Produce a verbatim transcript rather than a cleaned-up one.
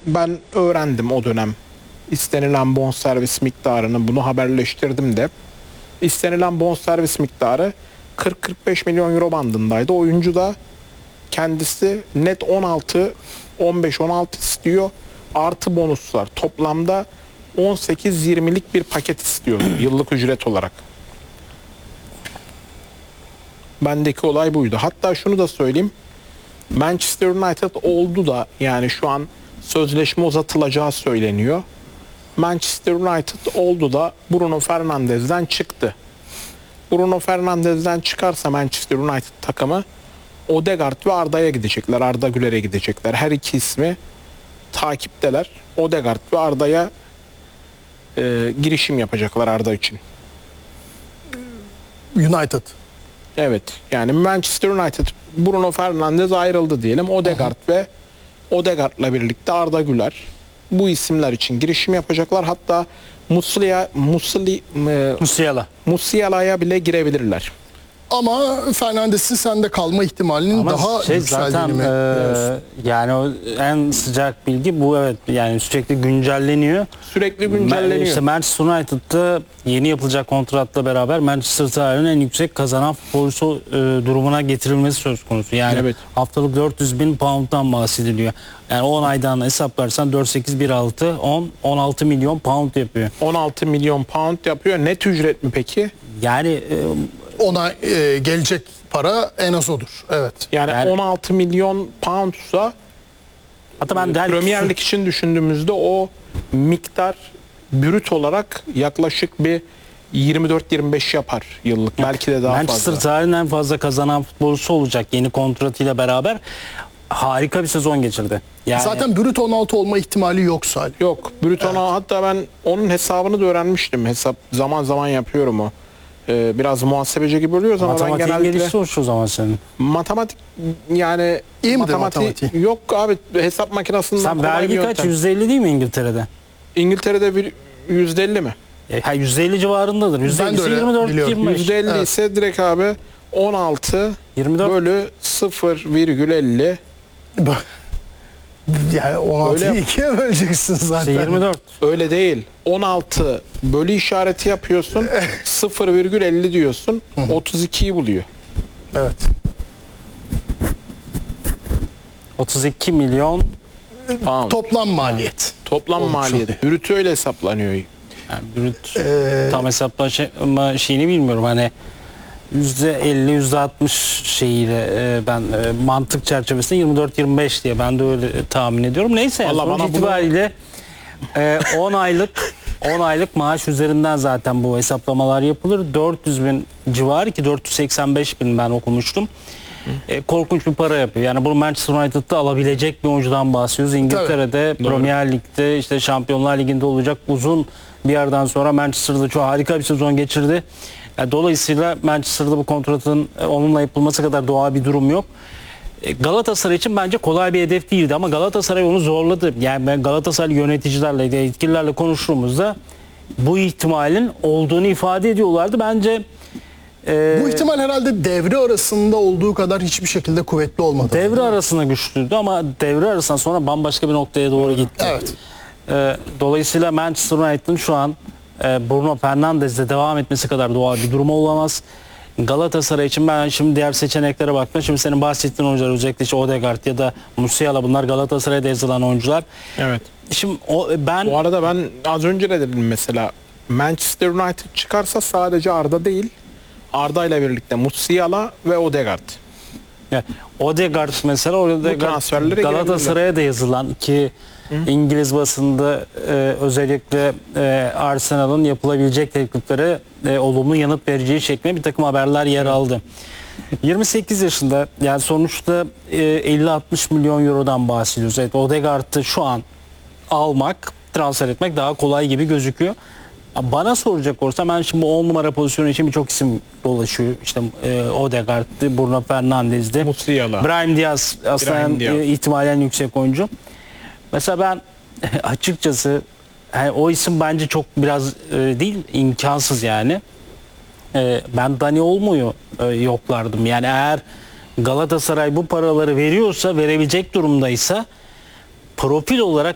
ben öğrendim o dönem. İstenilen bonservis miktarını, bunu haberleştirdim de. İstenilen bonservis miktarı kırk kırk beş milyon euro bandındaydı. Oyuncu da kendisi net on altı on beş on altı istiyor. Artı bonuslar. Toplamda on sekiz yirmilik bir paket istiyor yıllık ücret olarak. Bendeki olay buydu. Hatta şunu da söyleyeyim. Manchester United oldu da, yani şu an sözleşme uzatılacağı söyleniyor. Manchester United oldu da Bruno Fernandes'den çıktı. Bruno Fernandes'den çıkarsa Manchester United takımı Odegaard ve Arda'ya gidecekler. Arda Güler'e gidecekler. Her iki ismi takipteler. Odegaard ve Arda'ya e, girişim yapacaklar Arda için. United. Evet. Yani Manchester United, Bruno Fernandes ayrıldı diyelim. Odegaard Aha. ve Odegaard'la birlikte Arda Güler bu isimler için girişim yapacaklar. Hatta Musiala Musli, Musiala. Musiala'ya bile girebilirler. Ama Fernandes'in sende kalma ihtimalinin Ama daha şey yükseldiğini zaten mi? e, yani o en sıcak bilgi bu, evet, yani sürekli güncelleniyor. Sürekli güncelleniyor. İşte Manchester United'da yeni yapılacak kontratla beraber Manchester tarihinin en yüksek kazanan futbolcusu e, durumuna getirilmesi söz konusu. Yani evet. haftalık dört yüz bin pound'dan bahsediliyor. Yani on aydan hesaplarsan dört sekiz bir altı on on altı milyon pound yapıyor. on altı milyon pound yapıyor. Net ücret mi peki? Yani e, Ona e, gelecek para en az odur. Evet. Yani, Yani- on altı milyon poundsa hatta ben der Premier Lig için düşündüğümüzde o miktar brüt olarak yaklaşık bir yirmi dört yirmi beş yapar yıllık. Belki de daha Manchester fazla. tarihinin en fazla kazanan futbolcusu olacak yeni kontratıyla beraber. Harika bir sezon geçirdi. Yani Zaten brüt on altı olma ihtimali yok Salih. Yok. Brüt ona, hatta ben onun hesabını da öğrenmiştim. Hesap zaman zaman yapıyorum o. Ee, biraz muhasebeci gibi oluyoruz ama ben matematiğin genellikle gelişti o zaman senin. matematik, yani İyi midir matematik matematiği? yok abi, hesap makinesinden Sen kolay vergi bir kaç? yöntem. yüzde elli değil mi İngiltere'de? İngiltere'de bir yüzde elli mi? E, ha, yüzde elli civarındadır. yüzde Ben de ellisi öyle yirmi dört biliyorum. yirmi beş. yüzde elli Evet. ise direkt abi on altı yirmi dört bölü sıfır virgül elli. Yani on altıyı Öyle- ikiye böleceksin zaten. işte yirmi dört. Öyle değil. on altı bölü işareti yapıyorsun. sıfır virgül elli diyorsun. otuz ikiyi buluyor. Evet. otuz iki milyon Pound. Toplam maliyet. Toplam Olmuş maliyet. Brütü öyle hesaplanıyor. yani brüt Ee, tam hesaplama şeyini bilmiyorum. Hani yüzde elli yüzde altmış şeyiyle e, ben e, mantık çerçevesinde yirmi dört yirmi beş diye ben de öyle e, tahmin ediyorum. Neyse yani Allah sonuç bana bunu- itibariyle e, on aylık on aylık maaş üzerinden zaten bu hesaplamalar yapılır. dört yüz bin civarı, ki dört yüz seksen beş bin ben okumuştum. E, korkunç bir para yapıyor. Yani bunu Manchester United'da alabilecek bir oyuncudan bahsediyoruz. İngiltere'de, Doğru. Premier Lig'de, işte Şampiyonlar Ligi'nde olacak uzun bir yerden sonra Manchester'da çok harika bir sezon geçirdi. Yani dolayısıyla Manchester'da bu kontratın e, onunla yapılması kadar doğal bir durum yok. E, Galatasaray için bence kolay bir hedef değildi ama Galatasaray onu zorladı. Yani ben Galatasaray yöneticilerle, yetkililerle konuştuğumuzda bu ihtimalin olduğunu ifade ediyorlardı. Bence e, bu ihtimal herhalde devre arasında olduğu kadar hiçbir şekilde kuvvetli olmadı. devre arasında güçlüydü ama devre arasından sonra bambaşka bir noktaya doğru gitti. Evet. E, dolayısıyla Manchester United'ın şu an e, Bruno Fernandes'le devam etmesi kadar doğal bir durumu olamaz. Galatasaray için ben şimdi diğer seçeneklere baktım. Şimdi senin bahsettiğin oyuncular, özellikle işte Odegaard ya da Musiala, bunlar Galatasaray'da yazılan oyuncular. Evet. Şimdi o, ben Bu arada ben az önce de dedim, mesela Manchester United çıkarsa sadece Arda değil, Arda ile birlikte Musiala ve Odegaard. yani Odegaard mesela, Odegaard transferlere Galatasaray'a da yazılan, ki Hı. İngiliz basında e, özellikle e, Arsenal'ın yapılabilecek tekliflere e, olumlu yanıt vereceği şeklinde bir takım haberler yer aldı. yirmi sekiz yaşında, yani sonuçta e, elli altmış milyon eurodan bahsediyoruz. Evet, Odegaard'ı şu an almak, transfer etmek daha kolay gibi gözüküyor. Bana soracak olursa ben şimdi on numara pozisyonu için birçok isim dolaşıyor. İşte e, Odegaard'dı, Bruno Fernandes'di, Musiala. Brahim Diaz aslında Brahim en, Diaz. e, ihtimalen yüksek oyuncu. Mesela ben açıkçası yani o isim bence çok biraz e, değil, imkansız yani. E, ben Dani Olmo'yu e, yoklardım. Yani eğer Galatasaray bu paraları veriyorsa, verebilecek durumdaysa, profil olarak